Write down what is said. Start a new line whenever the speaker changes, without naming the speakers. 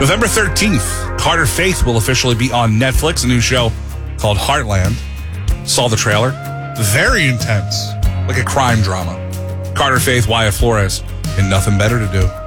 November 13th, Carter Faith will officially be on Netflix, a new show called Heartland. Saw the trailer. Very intense, like a crime drama. Carter Faith, Wyatt Flores, and Nothing Better to Do.